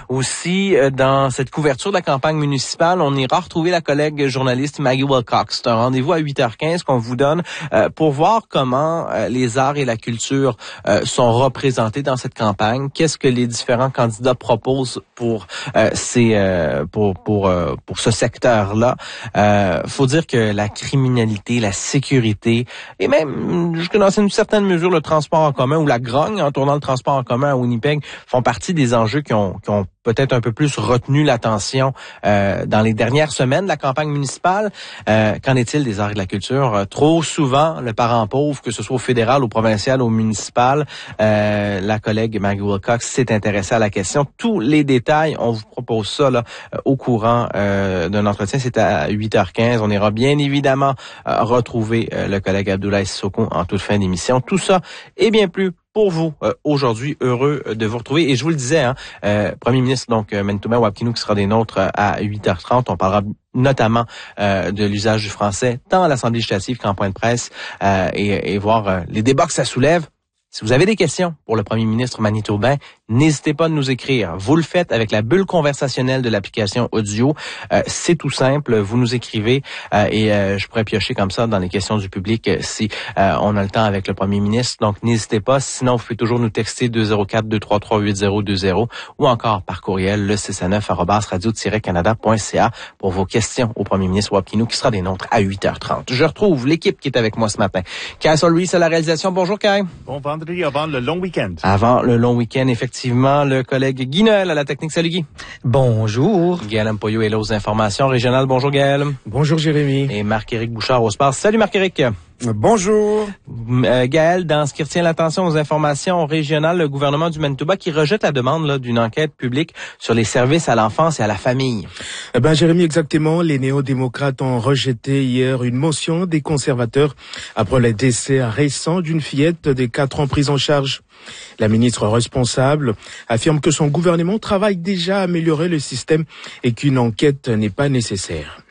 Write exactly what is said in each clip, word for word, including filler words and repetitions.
aussi euh, dans cette couverture de la campagne municipale. On ira retrouver la collègue journaliste Maggie Wilcox. C'est un rendez-vous à huit heures quinze qu'on vous donne euh, pour voir comment euh, les arts et la culture euh, sont représentés dans cette campagne. Qu'est-ce que les différents candidats proposent pour euh, ces euh, pour pour euh, pour ce secteur-là. Euh, faut dire que la criminalité, la sécurité et même jusque dans une certaine mesure le transport en commun ou la grogne entourant le transport en commun à Winnipeg font partie des enjeux qui ont qui ont peut-être un peu plus retenu l'attention euh, dans les dernières semaines de la campagne municipale. Euh, qu'en est-il des arts et de la culture? Euh, trop souvent, le parent pauvre, que ce soit au fédéral, au provincial, au municipal, euh, la collègue Maggie Wilcox s'est intéressée à la question. Tous les détails, on vous propose ça là, au courant euh, d'un entretien. C'est à huit heures quinze. On ira bien évidemment euh, retrouver euh, le collègue Abdoulaye Sissoko en toute fin d'émission. Tout ça et bien plus pour vous euh, aujourd'hui, heureux de vous retrouver. Et je vous le disais, hein, euh, Premier ministre donc euh, Manitoba Wapkinou qui sera des nôtres euh, à huit heures trente. On parlera notamment euh, de l'usage du français tant à l'Assemblée législative qu'en point de presse euh, et, et voir euh, les débats que ça soulève. Si vous avez des questions pour le premier ministre manitobain, n'hésitez pas à nous écrire. Vous le faites avec la bulle conversationnelle de l'application audio. Euh, c'est tout simple. Vous nous écrivez euh, et euh, je pourrais piocher comme ça dans les questions du public euh, si euh, on a le temps avec le premier ministre. Donc, n'hésitez pas. Sinon, vous pouvez toujours nous texter deux zéro quatre, deux trois trois, huit zéro deux zéro ou encore par courriel le six à neuf arobase radio tiret canada point c a pour vos questions au premier ministre Wapkinou qui sera des nôtres à huit heures trente. Je retrouve l'équipe qui est avec moi ce matin. Kai Solris à la réalisation. Bonjour, Kai. Bon vendredi avant le long week-end. Avant le long week-end, effectivement, le collègue Guy Noël à la technique. Salut Guy. Bonjour. Gaël Ampoyo et aux informations régionales. Bonjour Gaël. Bonjour Jérémy. Et Marc-Éric Bouchard au sport. Salut Marc-Éric. Bonjour. Euh, Gaël, dans ce qui retient l'attention aux informations régionales, le gouvernement du Manitoba qui rejette la demande là, d'une enquête publique sur les services à l'enfance et à la famille. Eh ben, Jérémy, exactement. Les néo-démocrates ont rejeté hier une motion des conservateurs après le décès récent d'une fillette de quatre ans prise en charge. La ministre responsable affirme que son gouvernement travaille déjà à améliorer le système et qu'une enquête n'est pas nécessaire.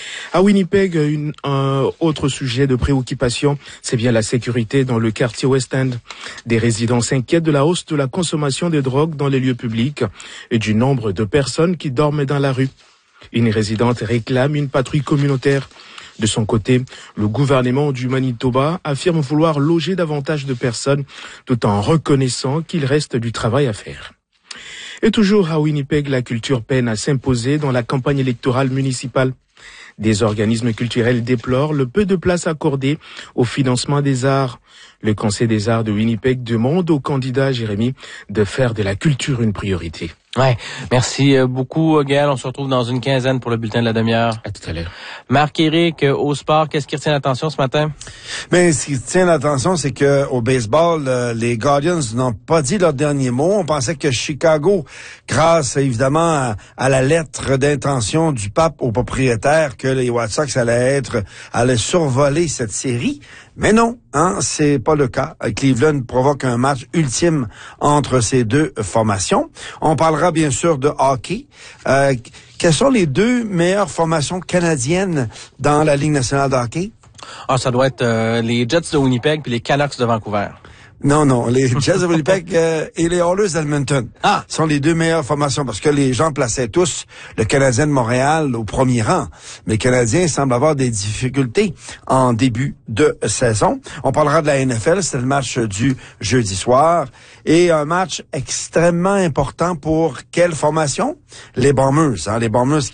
À Winnipeg, une, un autre sujet de préoccupation, c'est bien la sécurité dans le quartier West End. Des résidents s'inquiètent de la hausse de la consommation de drogue dans les lieux publics et du nombre de personnes qui dorment dans la rue. Une résidente réclame une patrouille communautaire. De son côté, le gouvernement du Manitoba affirme vouloir loger davantage de personnes tout en reconnaissant qu'il reste du travail à faire. Et toujours à Winnipeg, la culture peine à s'imposer dans la campagne électorale municipale. Des organismes culturels déplorent le peu de place accordée au financement des arts. Le Conseil des arts de Winnipeg demande aux candidats, Jérémy, de faire de la culture une priorité. Ouais, merci beaucoup Gaël. On se retrouve dans une quinzaine pour le bulletin de la demi-heure. À tout à l'heure. Marc-Éric, au sport, qu'est-ce qui retient l'attention ce matin? Ben, ce qui retient l'attention, c'est que au baseball, euh, les Guardians n'ont pas dit leur dernier mot. On pensait que Chicago, grâce évidemment à, à la lettre d'intention du pape au propriétaire, que les White Sox allaient être, allaient survoler cette série. Mais non, hein, c'est pas le cas. Cleveland provoque un match ultime entre ces deux formations. On parlera bien sûr de hockey. Euh, quelles sont les deux meilleures formations canadiennes dans la Ligue nationale de hockey? Ah, ça doit être euh, les Jets de Winnipeg puis les Canucks de Vancouver. Non, non, les Jets de Winnipeg euh, et les Oilers d'Edmonton ah. sont les deux meilleures formations parce que les gens plaçaient tous le Canadien de Montréal au premier rang. Mais le Canadien semble avoir des difficultés en début de saison. On parlera de la N F L, c'était le match du jeudi soir. Et un match extrêmement important pour quelle formation? Les Bombers, hein, les Bombers